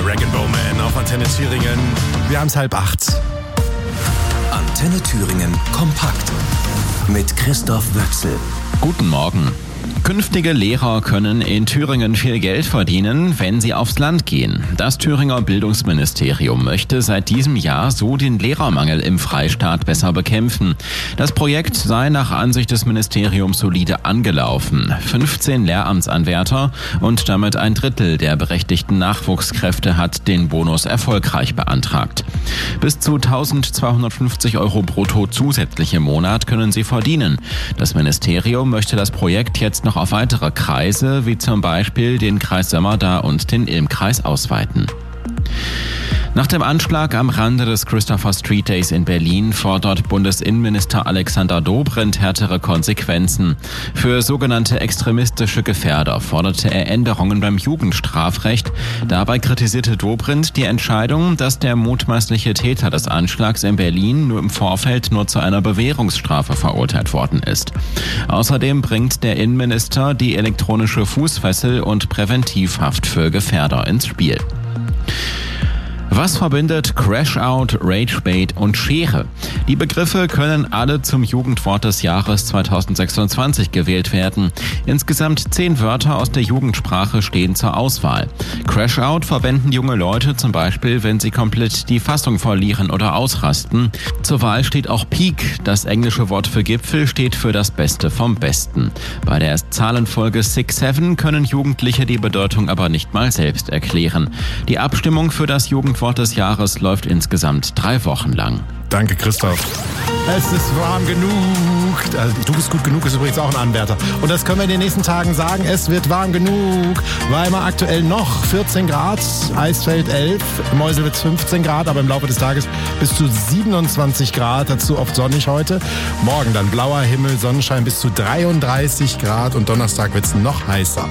Rag & Bowman auf Antenne Thüringen. Wir haben es 7:30. Antenne Thüringen kompakt mit Christoph Wöchsel. Guten Morgen. Künftige Lehrer können in Thüringen viel Geld verdienen, wenn sie aufs Land gehen. Das Thüringer Bildungsministerium möchte seit diesem Jahr so den Lehrermangel im Freistaat besser bekämpfen. Das Projekt sei nach Ansicht des Ministeriums solide angelaufen. 15 Lehramtsanwärter und damit ein Drittel der berechtigten Nachwuchskräfte hat den Bonus erfolgreich beantragt. Bis zu 1.250 € brutto zusätzlich im Monat können sie verdienen. Das Ministerium möchte das Projekt jetzt noch auf weitere Kreise, wie zum Beispiel den Kreis Sömmerda und den Ilm-Kreis ausweiten. Nach dem Anschlag am Rande des Christopher Street Days in Berlin fordert Bundesinnenminister Alexander Dobrindt härtere Konsequenzen. Für sogenannte extremistische Gefährder forderte er Änderungen beim Jugendstrafrecht. Dabei kritisierte Dobrindt die Entscheidung, dass der mutmaßliche Täter des Anschlags in Berlin im Vorfeld nur zu einer Bewährungsstrafe verurteilt worden ist. Außerdem bringt der Innenminister die elektronische Fußfessel und Präventivhaft für Gefährder ins Spiel. Was verbindet Crash-Out, Rage-Bait und Schere? Die Begriffe können alle zum Jugendwort des Jahres 2026 gewählt werden. Insgesamt 10 Wörter aus der Jugendsprache stehen zur Auswahl. Crash-Out verwenden junge Leute zum Beispiel, wenn sie komplett die Fassung verlieren oder ausrasten. Zur Wahl steht auch Peak. Das englische Wort für Gipfel steht für das Beste vom Besten. Bei der Zahlenfolge 6-7 können Jugendliche die Bedeutung aber nicht mal selbst erklären. Die Abstimmung für das Jugendwort des Jahres läuft insgesamt 3 Wochen lang. Danke, Christoph. Es ist warm genug. Also, du bist gut genug ist übrigens auch ein Anwärter. Und das können wir in den nächsten Tagen sagen. Es wird warm genug. Weimar aktuell noch 14 Grad, Eisfeld 11, Meuselwitz 15 Grad, aber im Laufe des Tages bis zu 27 Grad. Dazu oft sonnig heute. Morgen dann blauer Himmel, Sonnenschein bis zu 33 Grad und Donnerstag wird es noch heißer.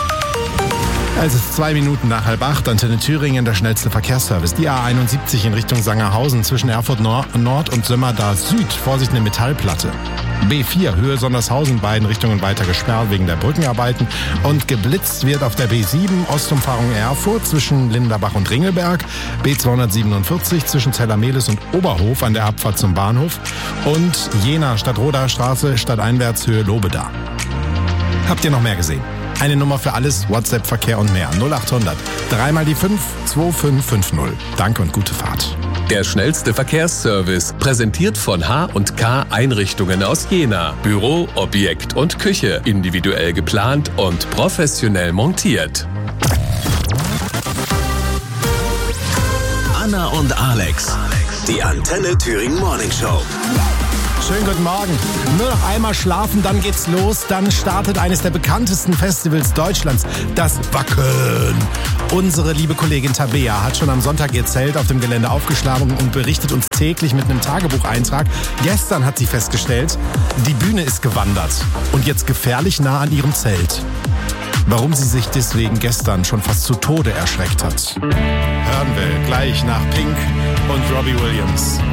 Es ist 2 Minuten nach 7:30, Antenne Thüringen, der schnellste Verkehrsservice. Die A71 in Richtung Sangerhausen zwischen Erfurt Nord und Sömmerda Süd. Vorsicht, eine Metallplatte. B4 Höhe Sondershausen, beiden Richtungen weiter gesperrt wegen der Brückenarbeiten. Und geblitzt wird auf der B7 Ostumfahrung Erfurt zwischen Linderbach und Ringelberg. B247 zwischen Zellermehlis und Oberhof an der Abfahrt zum Bahnhof. Und Jena Stadtroder Straße stadteinwärts Höhe Lobeda. Habt ihr noch mehr gesehen? Eine Nummer für alles, WhatsApp, Verkehr und mehr. 0800 3 mal die 5 2550. Danke und gute Fahrt. Der schnellste Verkehrsservice, präsentiert von H&K Einrichtungen aus Jena. Büro, Objekt und Küche, individuell geplant und professionell montiert. Anna und Alex, die Antenne Thüringen Morning Show. Schönen guten Morgen. Nur noch einmal schlafen, dann geht's los. Dann startet eines der bekanntesten Festivals Deutschlands, das Wacken. Unsere liebe Kollegin Tabea hat schon am Sonntag ihr Zelt auf dem Gelände aufgeschlagen und berichtet uns täglich mit einem Tagebucheintrag. Gestern hat sie festgestellt, die Bühne ist gewandert und jetzt gefährlich nah an ihrem Zelt. Warum sie sich deswegen gestern schon fast zu Tode erschreckt hat, hören wir gleich nach Pink und Robbie Williams.